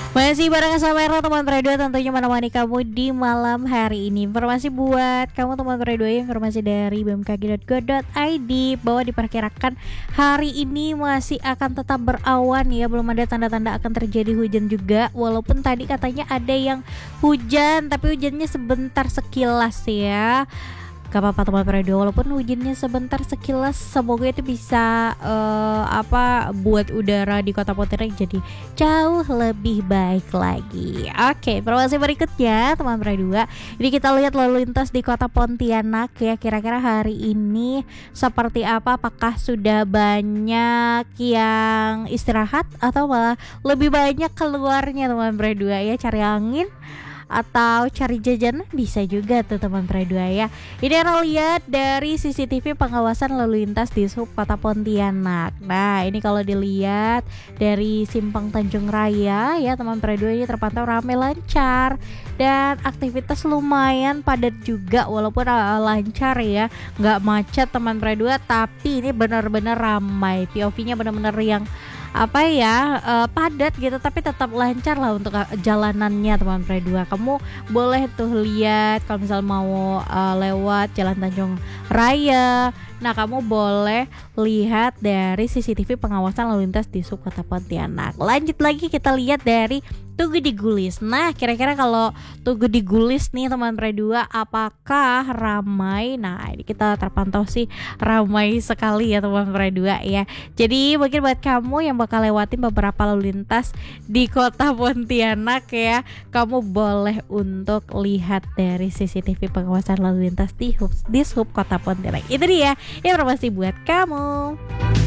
Masih bareng sama Erna teman radio tentunya menemani kamu di malam hari ini. Informasi buat kamu teman radio, informasi dari bmkg.go.id bahwa diperkirakan hari ini masih akan tetap berawan ya, belum ada tanda-tanda akan terjadi hujan juga. Walaupun tadi katanya ada yang hujan, tapi hujannya sebentar sekilas ya. Gak apa-apa teman radio, walaupun hujannya sebentar sekilas, semoga itu bisa buat udara di kota Pontianak jadi jauh lebih baik lagi. Oke, informasi berikutnya teman radio, ini kita lihat lalu lintas di kota Pontianak ya. Kira-kira hari ini seperti apa? Apakah sudah banyak yang istirahat atau malah lebih banyak keluarnya teman radio ya, cari angin atau cari jajan bisa juga tuh teman Pradua ya. Ini yang lihat dari CCTV pengawasan lalu lintas di Sub Kota Pontianak. Nah ini kalau dilihat dari Simpang Tanjung Raya ya teman Pradua, ini terpantau ramai lancar dan aktivitas lumayan padat juga, walaupun lancar ya, nggak macet teman Pradua, tapi ini benar-benar ramai. POV-nya benar-benar yang padat gitu, tapi tetap lancar lah untuk jalanannya teman Pradua. Kamu boleh tuh lihat kalau misal mau lewat Jalan Tanjung Raya, nah kamu boleh lihat dari CCTV pengawasan lalu lintas di Sub Kota Pontianak. Lanjut lagi kita lihat dari Tugu di Gulis. Nah kira-kira kalau Tugu di Gulis nih teman Pradua, apakah ramai? Nah ini kita terpantau sih ramai sekali ya teman Pradua ya. Jadi mungkin buat kamu yang bakal lewatin beberapa lalu lintas di kota Pontianak ya, kamu boleh untuk lihat dari CCTV pengawasan lalu lintas di Sub Kota Pontianak. Itu dia informasi buat kamu.